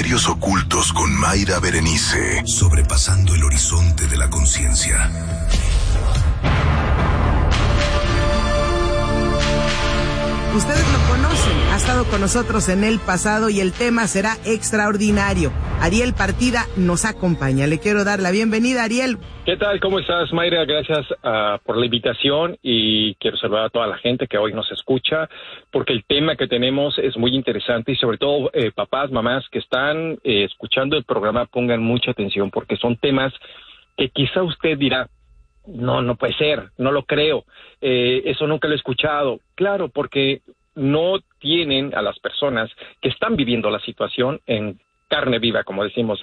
Misterios ocultos con Mayra Berenice, sobrepasando el horizonte de la conciencia. Ustedes lo conocen, ha estado con nosotros en el pasado y el tema será extraordinario. Ariel Partida nos acompaña. Le quiero dar la bienvenida, Ariel. ¿Qué tal? ¿Cómo estás, Mayra? Gracias por la invitación y quiero saludar a toda la gente que hoy nos escucha porque el tema que tenemos es muy interesante y sobre todo papás, mamás que están escuchando el programa pongan mucha atención porque son temas que quizá usted dirá, no puede ser, no lo creo, eso nunca lo he escuchado. Claro, porque no tienen a las personas que están viviendo la situación en carne viva, como decimos,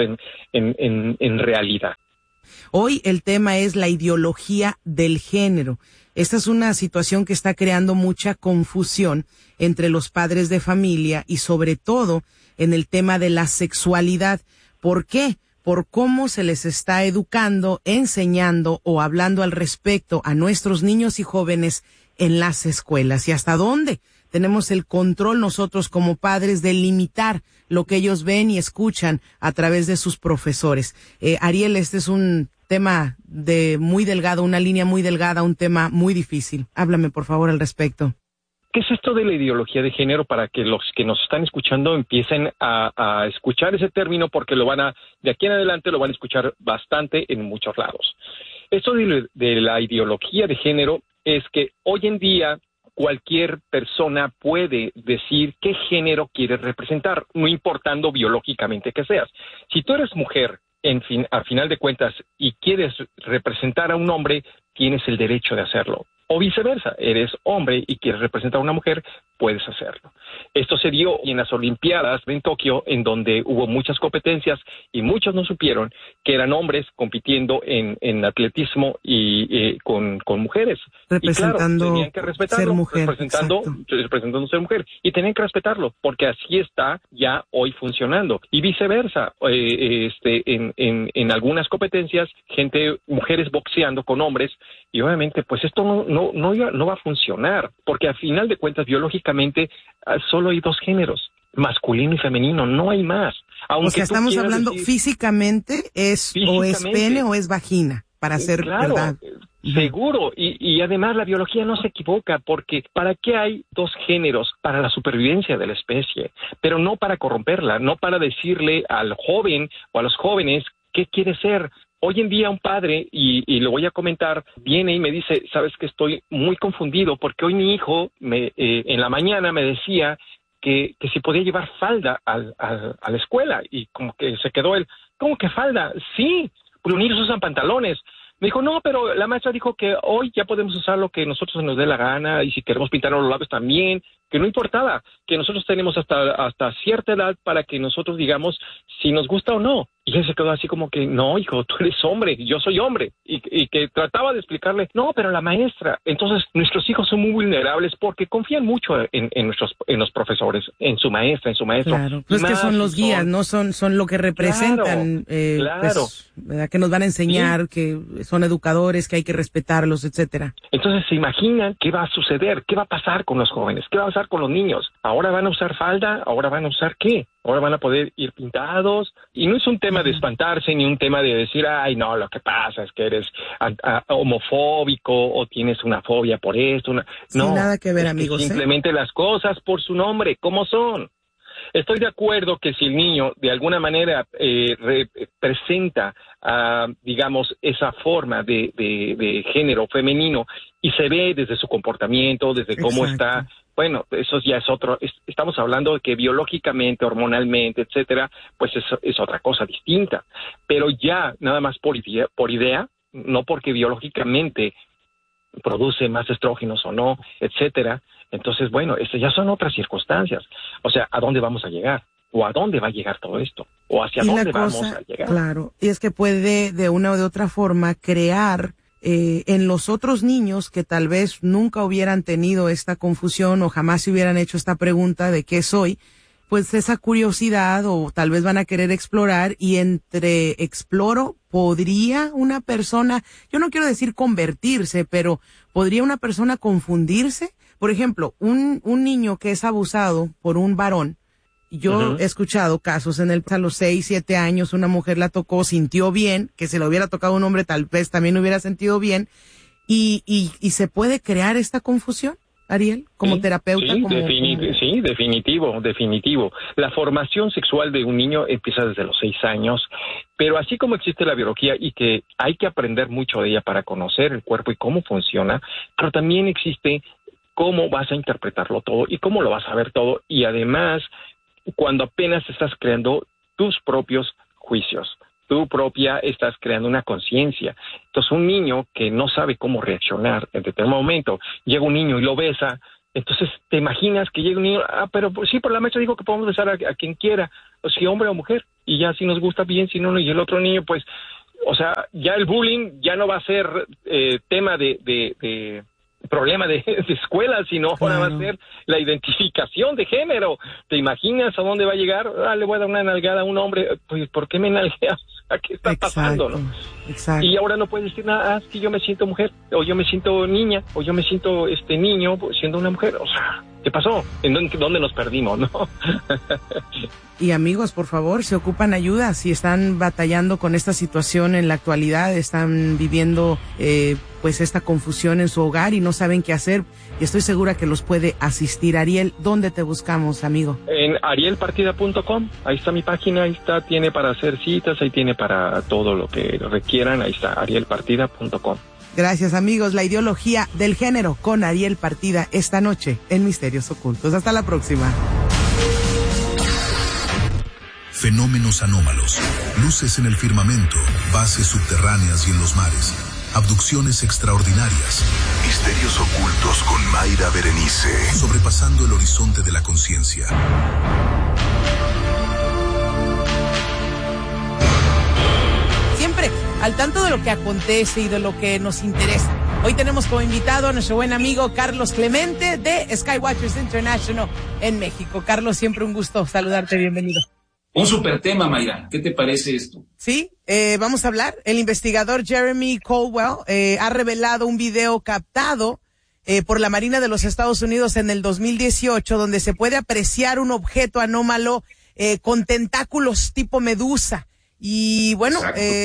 en realidad. Hoy el tema es la ideología del género. Esta es una situación que está creando mucha confusión entre los padres de familia y sobre todo en el tema de la sexualidad. ¿Por qué? Por cómo se les está educando, enseñando o hablando al respecto a nuestros niños y jóvenes en las escuelas y hasta dónde tenemos el control nosotros como padres de limitar lo que ellos ven y escuchan a través de sus profesores. Ariel, este es un tema muy delgado, una línea muy delgada, un tema muy difícil. Háblame por favor al respecto. ¿Qué es esto de la ideología de género para que los que nos están escuchando empiecen a escuchar ese término porque de aquí en adelante lo van a escuchar bastante en muchos lados? Esto de la ideología de género es que hoy en día cualquier persona puede decir qué género quiere representar, no importando biológicamente que seas. Si tú eres mujer, a final de cuentas, y quieres representar a un hombre, tienes el derecho de hacerlo. O viceversa, eres hombre y quieres representar a una mujer, puedes hacerlo. Esto se dio en las Olimpiadas en Tokio, en donde hubo muchas competencias y muchos no supieron que eran hombres compitiendo en atletismo y con mujeres. Representando y claro, tenían que respetarlo, ser mujer. representando ser mujer. Y tenían que respetarlo, porque así está ya hoy funcionando. Y viceversa, en algunas competencias, mujeres boxeando con hombres, y obviamente pues esto no va a funcionar, porque al final de cuentas biológicamente solo hay dos géneros, masculino y femenino, no hay más. Aunque o sea, estamos hablando físicamente, o es pene o es vagina, para ser claro, verdad. Seguro, y además la biología no se equivoca, porque ¿para qué hay dos géneros? Para la supervivencia de la especie, pero no para corromperla, no para decirle al joven o a los jóvenes qué quiere ser. Hoy en día un padre, y lo voy a comentar, viene y me dice, sabes que estoy muy confundido porque hoy mi hijo en la mañana me decía que si podía llevar falda a la escuela y como que se quedó él, ¿cómo que falda? Sí, pues los niños usan pantalones. Me dijo, no, pero la maestra dijo que hoy ya podemos usar lo que nosotros nos dé la gana y si queremos pintarnos los labios también, que no importaba, que nosotros tenemos hasta cierta edad para que nosotros digamos si nos gusta o no. Y él se quedó así como que, no, hijo, tú eres hombre, yo soy hombre. Y que trataba de explicarle, no, pero la maestra. Entonces, nuestros hijos son muy vulnerables porque confían mucho en los profesores, en su maestra, en su maestro. Claro, pues es que son los guías, ¿no? Son lo que representan, claro. Pues, ¿verdad? Que nos van a enseñar, sí, que son educadores, que hay que respetarlos, etcétera. Entonces, se imaginan qué va a suceder, qué va a pasar con los jóvenes, qué va a pasar con los niños. Ahora van a usar falda, ahora van a usar ¿qué? Ahora van a poder ir pintados, y no es un tema de espantarse, ni un tema de decir, ay, no, lo que pasa es que eres homofóbico, o tienes una fobia por esto. No, sin nada que ver, amigos. Simplemente las cosas por su nombre, ¿cómo son? Estoy de acuerdo que si el niño de alguna manera presenta, digamos, esa forma de género femenino y se ve desde su comportamiento, desde cómo está, bueno, eso ya es otro, estamos hablando de que biológicamente, hormonalmente, etcétera, pues es otra cosa distinta. Pero ya, nada más por idea, no porque biológicamente produce más estrógenos o no, etcétera. Entonces, bueno, ya son otras circunstancias. O sea, ¿a dónde vamos a llegar? ¿O a dónde va a llegar todo esto? ¿O hacia dónde vamos a llegar? Claro, y es que puede de una o de otra forma crear en los otros niños que tal vez nunca hubieran tenido esta confusión o jamás se hubieran hecho esta pregunta de qué soy, pues esa curiosidad o tal vez van a querer explorar y entre exploro, ¿podría una persona, yo no quiero decir convertirse, pero podría una persona confundirse? Por ejemplo, un niño que es abusado por un varón Yo he escuchado casos a los 6, 7 años, una mujer la tocó, sintió bien, que si lo hubiera tocado un hombre tal vez también hubiera sentido bien, y se puede crear esta confusión, Ariel, como terapeuta. Sí, definitivo. La formación sexual de un niño empieza desde los 6 años, pero así como existe la biología y que hay que aprender mucho de ella para conocer el cuerpo y cómo funciona, pero también existe cómo vas a interpretarlo todo y cómo lo vas a ver todo, y además cuando apenas estás creando tus propios juicios, tú propia estás creando una conciencia. Entonces un niño que no sabe cómo reaccionar en determinado momento, llega un niño y lo besa, entonces te imaginas que llega un niño, pero sí, por la maestra dijo que podemos besar a quien quiera, o si hombre o mujer, y ya si nos gusta bien, si no, y el otro niño pues, o sea, ya el bullying ya no va a ser tema de problema de escuela, sino ahora va a ser la identificación de género. ¿Te imaginas a dónde va a llegar? Le voy a dar una nalgada a un hombre, pues ¿por qué me nalgueas? ¿A qué está pasando? ¿No? Exacto. Y ahora no puedes decir nada, que yo me siento mujer, o yo me siento niña, o yo me siento niño siendo una mujer. O sea, ¿qué pasó? ¿En dónde nos perdimos, no? Y amigos, por favor, se ocupan ayuda si están batallando con esta situación en la actualidad, están viviendo pues esta confusión en su hogar y no saben qué hacer. Y estoy segura que los puede asistir. Ariel, ¿dónde te buscamos, amigo? En arielpartida.com, ahí está mi página, ahí está, tiene para hacer citas, ahí tiene para todo lo que requieran, ahí está, arielpartida.com. Gracias, amigos. La ideología del género con Ariel Partida esta noche en Misterios Ocultos. Hasta la próxima. Fenómenos anómalos, luces en el firmamento, bases subterráneas y en los mares, abducciones extraordinarias, misterios ocultos con Mayra Berenice, sobrepasando el horizonte de la conciencia. Siempre al tanto de lo que acontece y de lo que nos interesa. Hoy tenemos como invitado a nuestro buen amigo Carlos Clemente de Skywatchers International en México. Carlos, siempre un gusto saludarte, bienvenido. Un super tema, Mayra. ¿Qué te parece esto? Sí, vamos a hablar. El investigador Jeremy Colwell ha revelado un video captado por la Marina de los Estados Unidos en el 2018, donde se puede apreciar un objeto anómalo con tentáculos tipo medusa. Y bueno,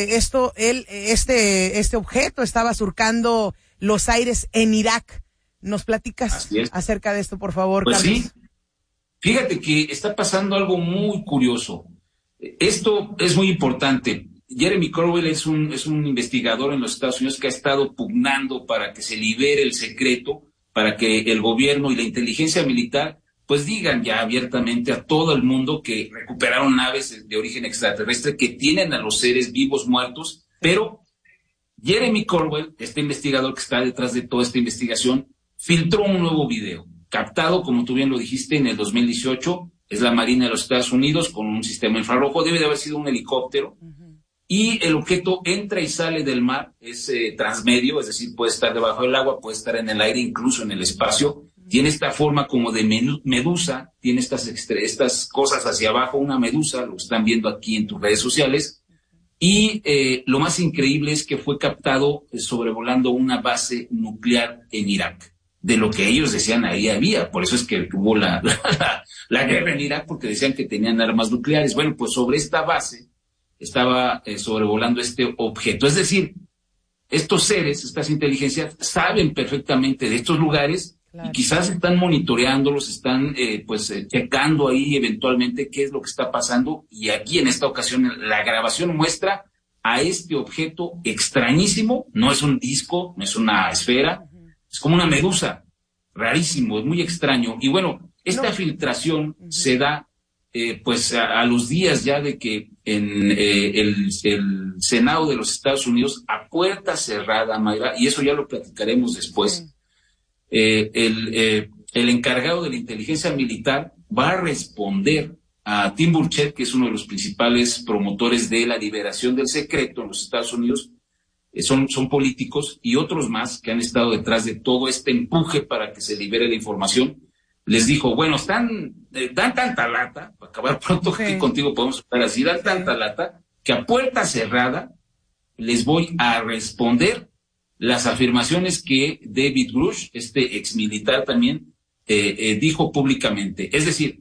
este objeto estaba surcando los aires en Irak. ¿Nos platicas acerca de esto, por favor, pues Carlos? Sí. Fíjate que está pasando algo muy curioso. Esto es muy importante. Jeremy Colwell es un investigador en los Estados Unidos que ha estado pugnando para que se libere el secreto, para que el gobierno y la inteligencia militar pues digan ya abiertamente a todo el mundo que recuperaron naves de origen extraterrestre, que tienen a los seres vivos muertos. Pero Jeremy Colwell, este investigador que está detrás de toda esta investigación, filtró un nuevo video, captado, como tú bien lo dijiste, en el 2018, es la Marina de los Estados Unidos con un sistema infrarrojo, debe de haber sido un helicóptero, y el objeto entra y sale del mar, es transmedio, es decir, puede estar debajo del agua, puede estar en el aire, incluso en el espacio, tiene esta forma como de medusa, tiene estas cosas hacia abajo, una medusa, lo están viendo aquí en tus redes sociales, y lo más increíble es que fue captado sobrevolando una base nuclear en Irak. De lo que ellos decían ahí había, por eso es que hubo la guerra en Irak, porque decían que tenían armas nucleares. Bueno, pues sobre esta base estaba sobrevolando este objeto. Es decir, estos seres, estas inteligencias, saben perfectamente de estos lugares, claro, y quizás están monitoreándolos, están checando ahí eventualmente qué es lo que está pasando. Y aquí en esta ocasión la grabación muestra a este objeto extrañísimo, no es un disco, no es una esfera, es como una medusa, rarísimo, es muy extraño. Y bueno, esta filtración se da a los días ya de que en el Senado de los Estados Unidos, a puerta cerrada, Mayra, y eso ya lo platicaremos después, el encargado de la inteligencia militar va a responder a Tim Burchett, que es uno de los principales promotores de la liberación del secreto en los Estados Unidos. Son políticos y otros más que han estado detrás de todo este empuje para que se libere la información. Les dijo, bueno, dan tanta lata, para acabar pronto, que contigo podemos estar así, dan tanta lata, que a puerta cerrada les voy a responder las afirmaciones que David Grush, este exmilitar también, dijo públicamente. Es decir,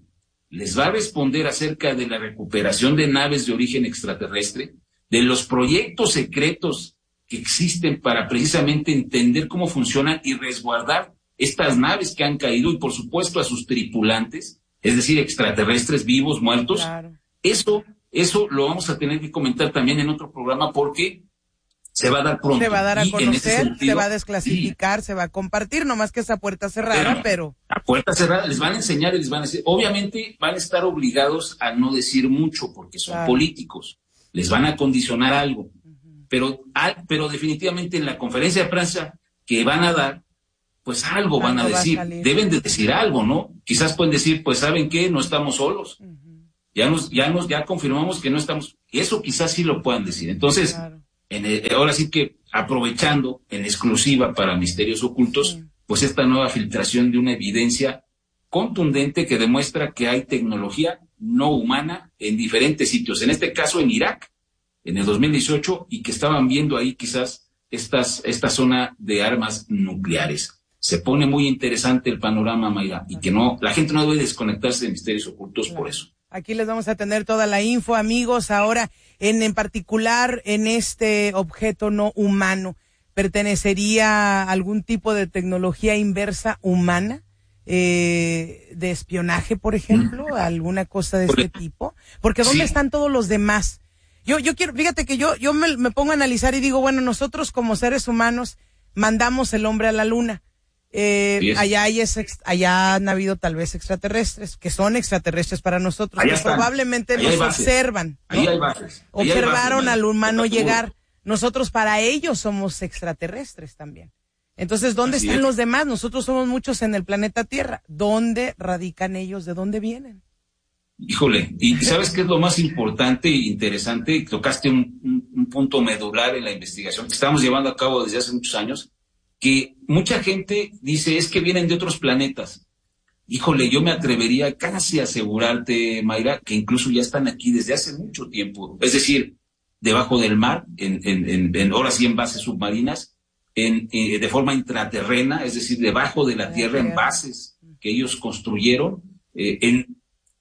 les va a responder acerca de la recuperación de naves de origen extraterrestre, de los proyectos secretos que existen para precisamente entender cómo funcionan y resguardar estas naves que han caído y, por supuesto, a sus tripulantes, es decir, extraterrestres vivos, muertos. Claro. Eso lo vamos a tener que comentar también en otro programa porque se va a dar pronto. Se va a dar a conocer, sentido, se va a desclasificar, sí, se va a compartir, nomás que esa puerta cerrada, pero... A puerta cerrada les van a enseñar y les van a decir, obviamente van a estar obligados a no decir mucho porque son políticos, les van a condicionar algo, pero definitivamente en la conferencia de prensa que van a dar, pues algo van a decir, deben de decir algo, ¿no? Quizás pueden decir, pues ¿saben qué? No estamos solos, ya confirmamos que no estamos, y eso quizás sí lo puedan decir. Entonces, ahora sí que aprovechando en exclusiva para Misterios Ocultos, pues esta nueva filtración de una evidencia contundente que demuestra que hay tecnología no humana en diferentes sitios, en este caso en Irak, en el 2018, y que estaban viendo ahí quizás esta zona de armas nucleares. Se pone muy interesante el panorama, Mayra, y que la gente no debe desconectarse de Misterios Ocultos por eso. Aquí les vamos a tener toda la info, amigos. Ahora, en particular, en este objeto no humano, ¿pertenecería a algún tipo de tecnología inversa humana? ¿De espionaje, por ejemplo? ¿Alguna cosa de este tipo? Porque ¿dónde están todos los demás? Yo quiero, fíjate que yo me pongo a analizar y digo, bueno, nosotros como seres humanos mandamos el hombre a la luna. Allá han habido tal vez extraterrestres, que son extraterrestres para nosotros, que probablemente nos observan, ¿no? Ahí hay bases. Observaron al humano llegar. Nosotros para ellos somos extraterrestres también. Entonces, ¿dónde están los demás? Nosotros somos muchos en el planeta Tierra. ¿Dónde radican ellos? ¿De dónde vienen? Híjole, y ¿sabes qué es lo más importante e interesante? Tocaste un punto medular en la investigación que estamos llevando a cabo desde hace muchos años, que mucha gente dice, es que vienen de otros planetas. Híjole, yo me atrevería casi a asegurarte, Mayra, que incluso ya están aquí desde hace mucho tiempo. Es decir, debajo del mar, ahora sí en bases submarinas, de forma intraterrena, es decir, debajo de la tierra, en bases que ellos construyeron, en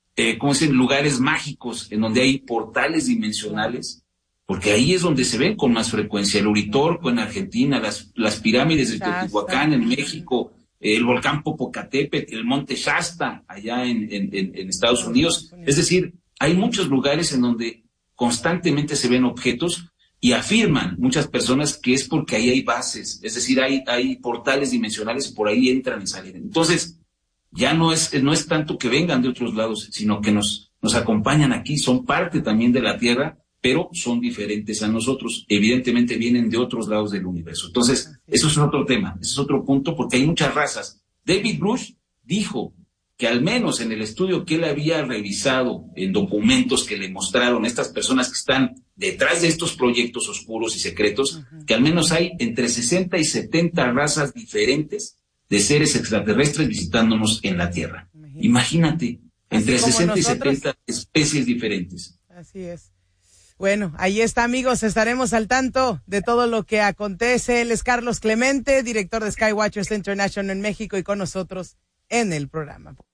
lugares mágicos, en donde hay portales dimensionales, porque ahí es donde se ven con más frecuencia. El Uritorco en Argentina, las pirámides de Teotihuacán en México, el volcán Popocatépetl, el monte Shasta allá en Estados Unidos. Es decir, hay muchos lugares en donde constantemente se ven objetos y afirman muchas personas que es porque ahí hay bases, es decir, hay portales dimensionales y por ahí entran y salen. Entonces, ya no es tanto que vengan de otros lados, sino que nos acompañan aquí, son parte también de la Tierra, pero son diferentes a nosotros. Evidentemente vienen de otros lados del universo. Entonces, eso es otro tema, ese es otro punto, porque hay muchas razas. David Grush dijo que al menos en el estudio que él había revisado, en documentos que le mostraron a estas personas que están detrás de estos proyectos oscuros y secretos, que al menos hay entre 60 y 70 razas diferentes de seres extraterrestres visitándonos en la Tierra. Imagínate, entre 60 y 70 especies diferentes. Así es. Bueno, ahí está, amigos, estaremos al tanto de todo lo que acontece. Él es Carlos Clemente, director de Skywatchers International en México y con nosotros en el programa.